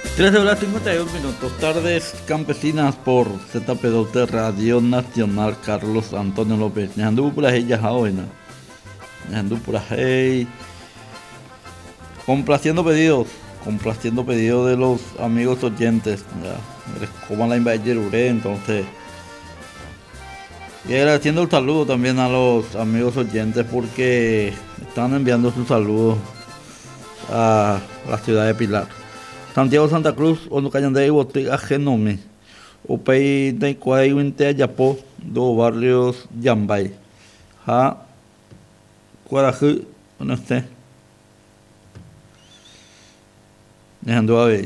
13:51. Tardes campesinas por ZPDOT Radio Nacional. Carlos Antonio López. Ñandú por ahí ya hoy, Ñandú por ahí. Complaciendo pedidos de los amigos oyentes. Como la invade entonces. Y agradeciendo el saludo también a los amigos oyentes porque están enviando sus saludos a la ciudad de Pilar. Santiago Santa Cruz, Onucayandé y Botiga Genome. Upei de Cuay Winte Ayapo, dos barrios Yambay. Ha Cuarajú, no sé. Dejando a ver.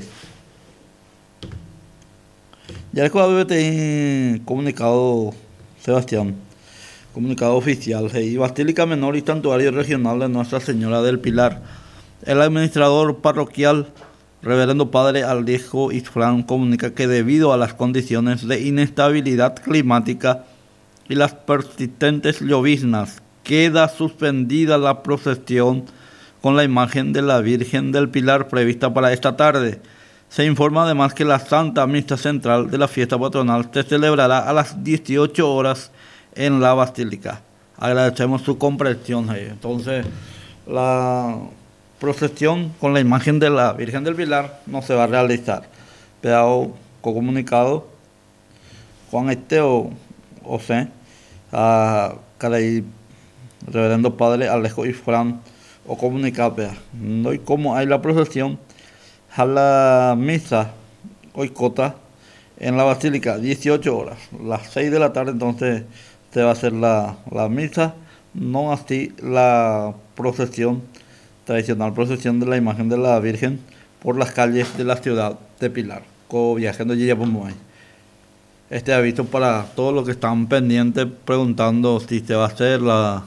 Ya el BBT comunicado, Sebastián. Comunicado oficial. Y Basílica Menor y Santuario Regional de Nuestra Señora del Pilar. El administrador parroquial, Reverendo Padre Alejo Isfrán, comunica que debido a las condiciones de inestabilidad climática y las persistentes lloviznas, queda suspendida la procesión con la imagen de la Virgen del Pilar prevista para esta tarde. Se informa además que la Santa Misa Central de la fiesta patronal se celebrará a las 18 horas en la Basílica. Agradecemos su comprensión. Entonces, la procesión con la imagen de la Virgen del Pilar no se va a realizar. Pero comunicado con o sea, a Caray, Reverendo Padre Alejo y Fran, o comunicar, no hay como hay la procesión a la misa hoy cota en la Basílica, 18 horas, las 6 de la tarde, entonces se va a hacer la misa, no así la procesión tradicional, procesión de la imagen de la Virgen por las calles de la ciudad de Pilar, viajando allí por Moay. Este aviso para todos los que están pendientes preguntando si se va a hacer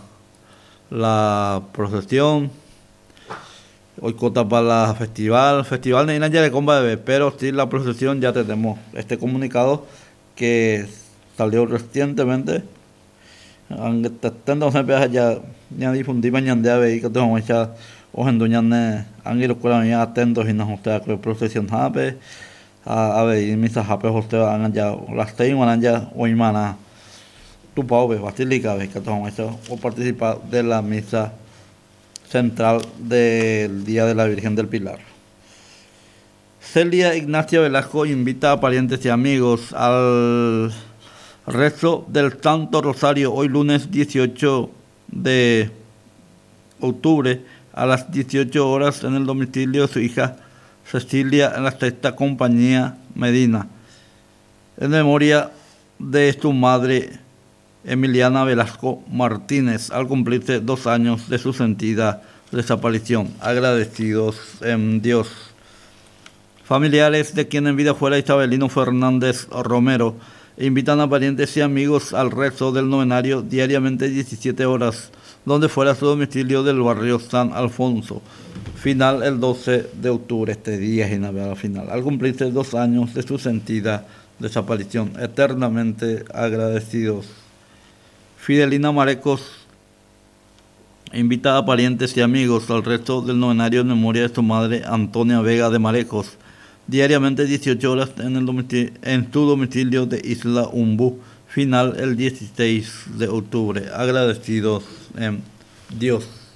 la procesión. Hoy cota para la festival de Inaya de Comba Bebé, pero sí la procesión ya tenemos este comunicado que salió recientemente. Entonces ya difundí mañana de ahí que tenemos ya ojenduñane angiro curamia atentos y nos gusta que procesión hape a ver misa hape hostea hagan ya las 6 van ya hoy mana tu pau basílica ve que tenemos eso o participar de la misa central del Día de la Virgen del Pilar. Celia Ignacia Velasco invita a parientes y amigos al rezo del Santo Rosario hoy lunes 18 de octubre a las 18 horas en el domicilio de su hija Cecilia en la Sexta Compañía Medina, en memoria de su madre Emiliana Velasco Martínez, al cumplirse 2 años de su sentida desaparición. Agradecidos en Dios. Familiares de quien en vida fuera Isabelino Fernández Romero invitan a parientes y amigos al rezo del novenario diariamente 17 horas, donde fuera su domicilio del barrio San Alfonso. Final el 12 de octubre, este día es la final, al cumplirse 2 años de su sentida desaparición. Eternamente agradecidos. Fidelina Marecos invita a parientes y amigos al resto del novenario en memoria de su madre Antonia Vega de Marecos, diariamente 18 horas en su domicilio de Isla Umbú, final el 16 de octubre. Agradecidos en Dios.